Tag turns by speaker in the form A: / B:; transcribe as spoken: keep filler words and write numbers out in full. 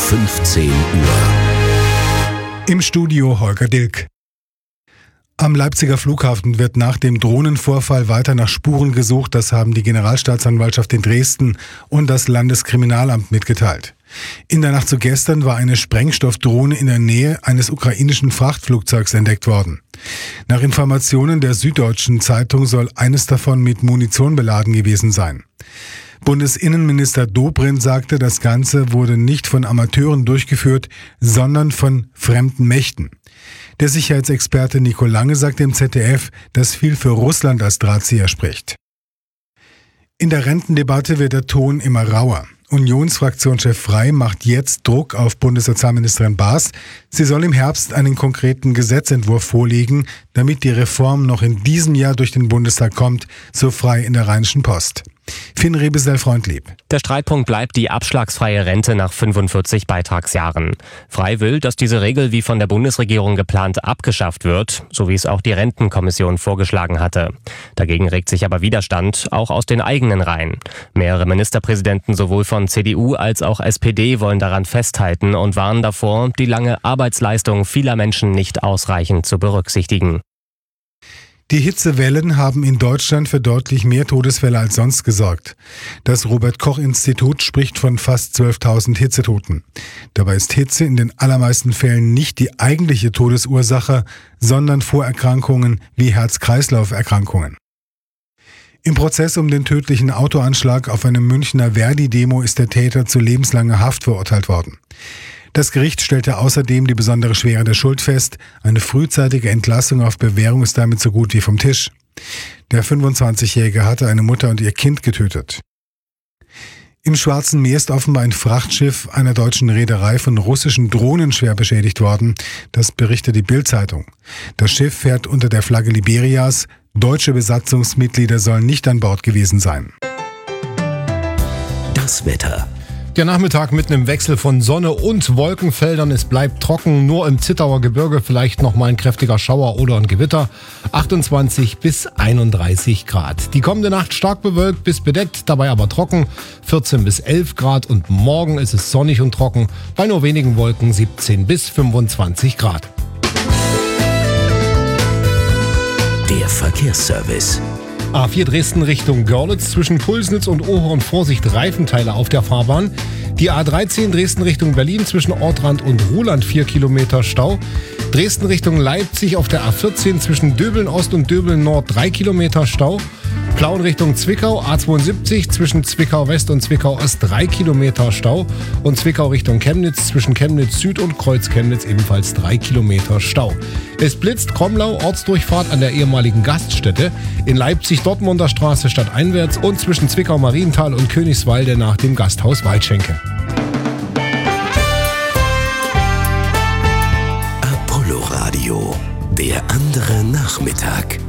A: fünfzehn Uhr.
B: Im Studio Holger Dilk. Am Leipziger Flughafen wird nach dem Drohnenvorfall weiter nach Spuren gesucht. Das haben die Generalstaatsanwaltschaft in Dresden und das Landeskriminalamt mitgeteilt. In der Nacht zu gestern war eine Sprengstoffdrohne in der Nähe eines ukrainischen Frachtflugzeugs entdeckt worden. Nach Informationen der Süddeutschen Zeitung soll eines davon mit Munition beladen gewesen sein. Bundesinnenminister Dobrindt sagte, das Ganze wurde nicht von Amateuren durchgeführt, sondern von fremden Mächten. Der Sicherheitsexperte Nico Lange sagte im Z D F, dass viel für Russland als Drahtzieher spricht. In der Rentendebatte wird der Ton immer rauer. Unionsfraktionschef Frey macht jetzt Druck auf Bundessozialministerin Baas. Sie soll im Herbst einen konkreten Gesetzentwurf vorlegen, damit die Reform noch in diesem Jahr durch den Bundestag kommt, so Frey in der Rheinischen Post. Finn Rebesel-Freundlieb.
C: Der Streitpunkt bleibt die abschlagsfreie Rente nach fünfundvierzig Beitragsjahren. Frey will, dass diese Regel wie von der Bundesregierung geplant abgeschafft wird, so wie es auch die Rentenkommission vorgeschlagen hatte. Dagegen regt sich aber Widerstand, auch aus den eigenen Reihen. Mehrere Ministerpräsidenten sowohl von C D U als auch S P D wollen daran festhalten und warnen davor, die lange Arbeitsleistung vieler Menschen nicht ausreichend zu berücksichtigen.
B: Die Hitzewellen haben in Deutschland für deutlich mehr Todesfälle als sonst gesorgt. Das Robert-Koch-Institut spricht von fast zwölftausend Hitzetoten. Dabei ist Hitze in den allermeisten Fällen nicht die eigentliche Todesursache, sondern Vorerkrankungen wie Herz-Kreislauf-Erkrankungen. Im Prozess um den tödlichen Autoanschlag auf einer Münchner Verdi-Demo ist der Täter zu lebenslanger Haft verurteilt worden. Das Gericht stellte außerdem die besondere Schwere der Schuld fest. Eine frühzeitige Entlassung auf Bewährung ist damit so gut wie vom Tisch. Der fünfundzwanzigjährige hatte eine Mutter und ihr Kind getötet. Im Schwarzen Meer ist offenbar ein Frachtschiff einer deutschen Reederei von russischen Drohnen schwer beschädigt worden. Das berichtet die Bild-Zeitung. Das Schiff fährt unter der Flagge Liberias. Deutsche Besatzungsmitglieder sollen nicht an Bord gewesen sein.
A: Das Wetter.
D: Der Nachmittag mitten im Wechsel von Sonne und Wolkenfeldern. Es bleibt trocken, nur im Zittauer Gebirge vielleicht noch mal ein kräftiger Schauer oder ein Gewitter. achtundzwanzig bis einunddreißig Grad. Die kommende Nacht stark bewölkt bis bedeckt, dabei aber trocken. vierzehn bis elf Grad und morgen ist es sonnig und trocken. Bei nur wenigen Wolken siebzehn bis fünfundzwanzig Grad.
A: Der Verkehrsservice.
D: A vier Dresden Richtung Görlitz, zwischen Pulsnitz und Ohorn Vorsicht, Reifenteile auf der Fahrbahn. Die A dreizehn Dresden Richtung Berlin, zwischen Ortrand und Ruhland vier Kilometer Stau. Dresden Richtung Leipzig auf der A vierzehn, zwischen Döbeln Ost und Döbeln Nord drei Kilometer Stau. Plauen Richtung Zwickau, A zweiundsiebzig, zwischen Zwickau West und Zwickau Ost drei Kilometer Stau. Und Zwickau Richtung Chemnitz, zwischen Chemnitz Süd und Kreuz Chemnitz ebenfalls drei Kilometer Stau. Es blitzt Kromlau, Ortsdurchfahrt an der ehemaligen Gaststätte. In Leipzig Dortmunder Straße stadteinwärts und zwischen Zwickau Marienthal und Königswalde nach dem Gasthaus Waldschenke.
A: Apollo Radio, der andere Nachmittag.